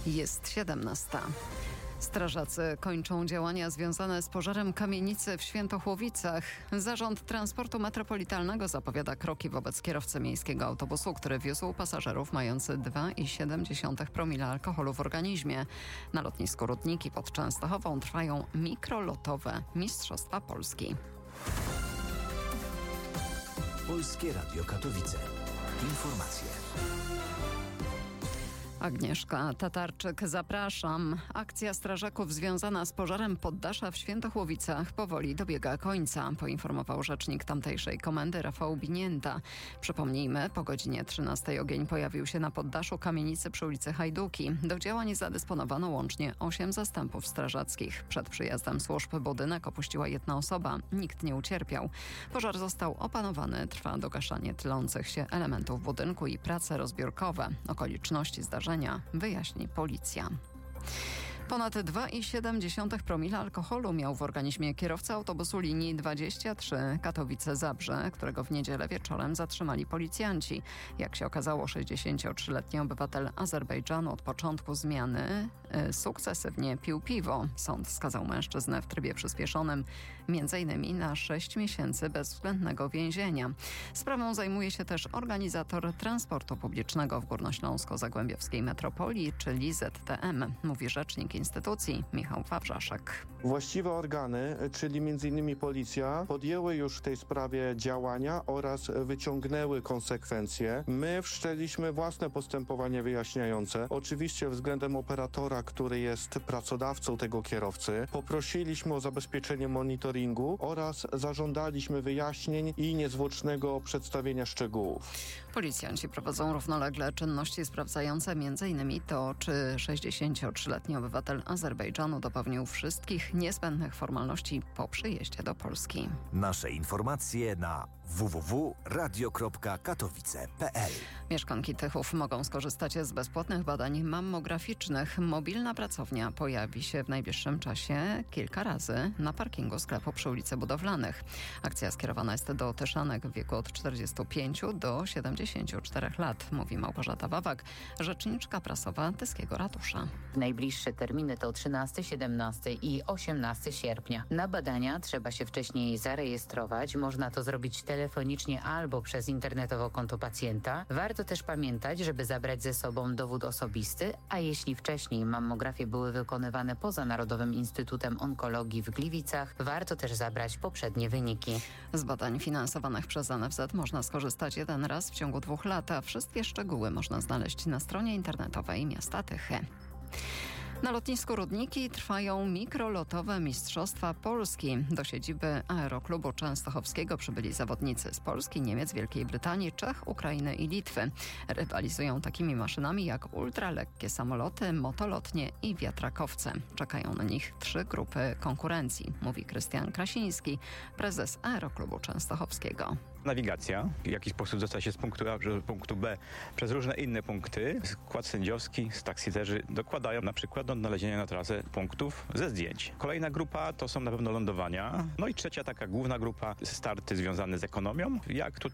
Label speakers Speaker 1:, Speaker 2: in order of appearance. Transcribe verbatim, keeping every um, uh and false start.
Speaker 1: Jest siedemnasta. Strażacy kończą działania związane z pożarem kamienicy w Świętochłowicach. Zarząd Transportu Metropolitalnego zapowiada kroki wobec kierowcy miejskiego autobusu, który wiózł pasażerów mający dwa i siedem dziesiątych promila alkoholu w organizmie. Na lotnisku Rudniki pod Częstochową trwają mikrolotowe Mistrzostwa Polski.
Speaker 2: Polskie Radio Katowice. Informacje.
Speaker 1: Agnieszka Tatarczyk, zapraszam. Akcja strażaków związana z pożarem poddasza w Świętochłowicach powoli dobiega końca, poinformował rzecznik tamtejszej komendy Rafał Binięta. Przypomnijmy, po godzinie trzynastej ogień pojawił się na poddaszu kamienicy przy ulicy Hajduki. Do działań zadysponowano łącznie osiem zastępów strażackich. Przed przyjazdem służb budynek opuściła jedna osoba. Nikt nie ucierpiał. Pożar został opanowany. Trwa dogaszanie tlących się elementów budynku i prace rozbiórkowe. Okoliczności zdarzenia wyjaśni policja. Ponad dwa i siedem dziesiątych promila alkoholu miał w organizmie kierowca autobusu linii dwadzieścia trzy Katowice-Zabrze, którego w niedzielę wieczorem zatrzymali policjanci. Jak się okazało, sześćdziesięciotrzyletni obywatel Azerbejdżanu od początku zmiany y, sukcesywnie pił piwo. Sąd skazał mężczyznę w trybie przyspieszonym między innymi na sześć miesięcy bezwzględnego więzienia. Sprawą zajmuje się też organizator transportu publicznego w Górnośląsko-Zagłębiowskiej Metropolii, czyli Z T M, mówi rzecznik instytucji Michał Wawrzaszek.
Speaker 3: Właściwe organy, czyli między innymi policja, podjęły już w tej sprawie działania oraz wyciągnęły konsekwencje. My wszczęliśmy własne postępowanie wyjaśniające. Oczywiście względem operatora, który jest pracodawcą tego kierowcy, poprosiliśmy o zabezpieczenie monitoringu oraz zażądaliśmy wyjaśnień i niezwłocznego przedstawienia szczegółów.
Speaker 1: Policjanci prowadzą równolegle czynności sprawdzające między innymi to, czy sześćdziesięciotrzyletni obywatel Azerbejdżanu dopełnił wszystkich niezbędnych formalności po przyjeździe do Polski.
Speaker 2: Nasze informacje na w w w kropka radio kropka katowice kropka p l.
Speaker 1: Mieszkanki Tychów mogą skorzystać z bezpłatnych badań mammograficznych. Mobilna pracownia pojawi się w najbliższym czasie kilka razy na parkingu sklepu przy ulicy Budowlanych. Akcja skierowana jest do Tyszanek w wieku od czterdziestu pięciu do siedemdziesięciu czterech lat, mówi Małgorzata Wawak, rzeczniczka prasowa Tyskiego Ratusza.
Speaker 4: Najbliższe terminy to trzynastego, siedemnastego i osiemnastego sierpnia. Na badania trzeba się wcześniej zarejestrować. Można to zrobić telefonicznie albo przez internetowe konto pacjenta. Warto też pamiętać, żeby zabrać ze sobą dowód osobisty, a jeśli wcześniej mammografie były wykonywane poza Narodowym Instytutem Onkologii w Gliwicach, warto też zabrać poprzednie wyniki.
Speaker 1: Z badań finansowanych przez N F Z można skorzystać jeden raz w ciągu dwóch lat, a wszystkie szczegóły można znaleźć na stronie internetowej miasta Tychy. Na lotnisku Rudniki trwają mikrolotowe Mistrzostwa Polski. Do siedziby Aeroklubu Częstochowskiego przybyli zawodnicy z Polski, Niemiec, Wielkiej Brytanii, Czech, Ukrainy i Litwy. Rywalizują takimi maszynami jak ultralekkie samoloty, motolotnie i wiatrakowce. Czekają na nich trzy grupy konkurencji, mówi Krystian Krasiński, prezes Aeroklubu Częstochowskiego.
Speaker 5: Nawigacja, w jaki sposób dostać się z punktu A do punktu B przez różne inne punkty. Skład sędziowski, taksiterzy dokładają na przykład do odnalezienia na trasę punktów ze zdjęć. Kolejna grupa to są na pewno lądowania. No i trzecia taka główna grupa, starty związane z ekonomią. Jak tu